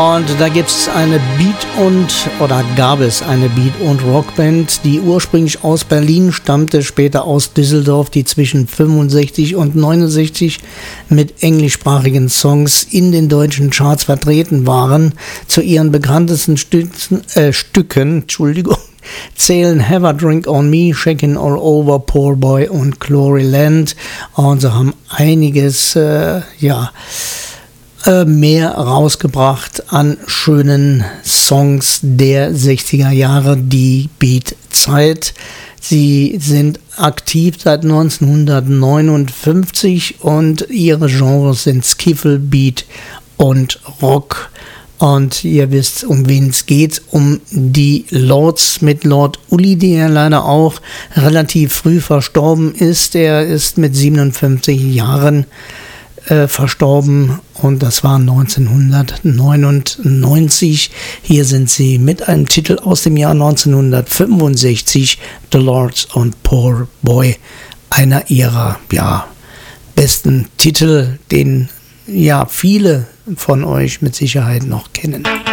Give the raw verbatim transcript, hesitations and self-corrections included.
Und da gibt es eine Beat- und, oder gab es eine Beat- und Rockband, die ursprünglich aus Berlin stammte, später aus Düsseldorf, die zwischen fünfundsechzig und neunundsechzig mit englischsprachigen Songs in den deutschen Charts vertreten waren. Zu ihren bekanntesten Stützen, äh, Stücken, Entschuldigung, zählen Have a Drink on Me, Shakin' All Over, Poor Boy und Glory Land. Und sie haben einiges, äh, ja, mehr rausgebracht an schönen Songs der sechziger Jahre, die Beat-Zeit. Sie sind aktiv seit neunzehnhundertneunundfünfzig und ihre Genres sind Skiffle, Beat und Rock. Und ihr wisst, um wen es geht, um die Lords mit Lord Uli, der leider auch relativ früh verstorben ist. Er ist mit siebenundfünfzig Jahren Äh, verstorben und das war neunzehnhundertneunundneunzig. Hier sind sie mit einem Titel aus dem Jahr neunzehnhundertfünfundsechzig, The Lords und Poor Boy, einer ihrer ja, besten Titel, den ja viele von euch mit Sicherheit noch kennen.